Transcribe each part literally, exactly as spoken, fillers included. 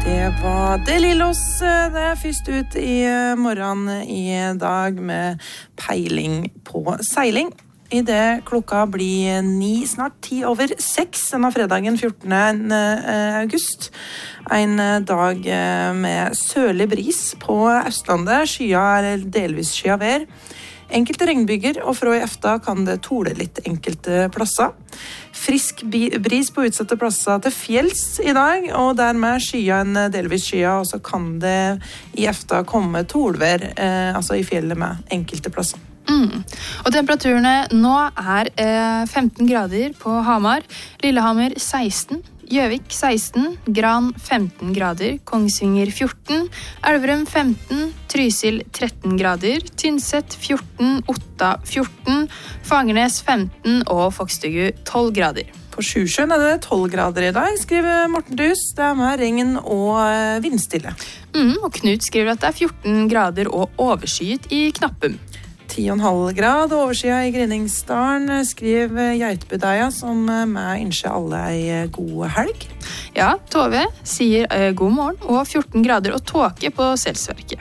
Det var De Lillos, det er først ut i morgen i dag med peiling på seiling. I det klokka blir ni, snart ti over seks, denne fredagen fjortende august. En dag med sørlig bris på Østlandet, skya er delvis skya vær. Enkelte regnbyger, og fra i efta kan det tole litt enkelte plasser. Frisk bris på utsatte plasser til fjells i dag, og dermed skya en delvis skya, og så kan det i efta komme tolvær, eh, altså i fjellet med enkelte plasser. Mm. Og temperaturene nå er eh, femten grader på Hamar, Lillehammer seksten, Gjøvik seksten, Gran femten grader, Kongsvinger fjorten, Elverum femten, Trysil tretten grader, Tynset fjorten, Otta fjorten, Fagernes femten og Fokstugu tolv grader. På Sjusjøen er det tolv grader i dag, skriver Morten Dus. Det er med regn og vindstille. Mm, og Knut skriver at det er fjorten grader og overskyet i Knappum. ti komma fem grad overskya i Grenningsdalen, skriver Geitbudeia, som med ønsker alle en god helg. Ja, Tove sier eh, god morgen og fjorten grader og tåke på Selsverket.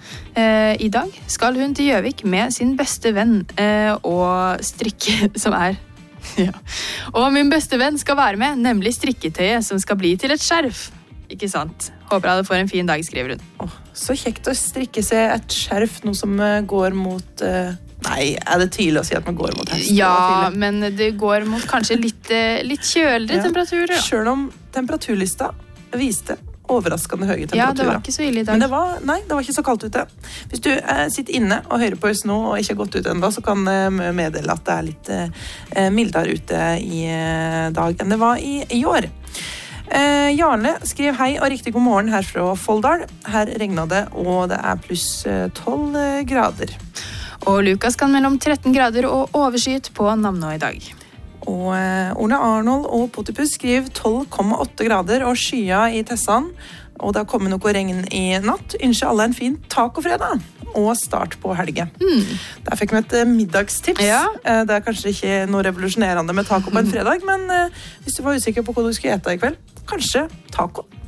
Eh, I dag skal hun til Gjøvik med sin beste venn eh, og strikke som er ja. Og min beste venn skal være med, nemlig strikketøyet som skal bli til et skjerf. Ikke sant? Håper alle får en fin dag, skriver hun. Oh, så kjekt å strikke seg et skjerf, noe som går mot... Uh, nei, er det tydelig å si at man går mot hest? Ja, men det går mot kanskje litt, litt kjøligere ja. temperaturer. Ja. Selv om temperaturlista viste overraskende høye temperaturer. Ja, det var ikke så ille i dag. Men det var, nei, det var ikke så kaldt ute. Hvis du eh, sitter inne og hører på oss nå og ikke har gått ut enda, så kan jeg eh, meddele at det er litt eh, mildere ute i eh, dag enn det var i, i år. Eh, Jarle skriver hei og riktig god morgen her fra Folldal. Her regner det, og det er pluss tolv grader. Og Lukas kan mellom tretten grader og overskyet på Namnå i dag. Og eh, Ole Arnold og Potipus skriver tolv komma åtte grader og skya i Tessan. Og det har kommet noe regn i natt. Ønsker alle en fin tacofredag og start på helge. Mm. Der fikk vi et uh, middagstips. Ja. Uh, det er kanskje ikke noe revolusjonerende med taco på en fredag, men uh, hvis du var usikker på hva du skulle ete i kveld, kanskje taco.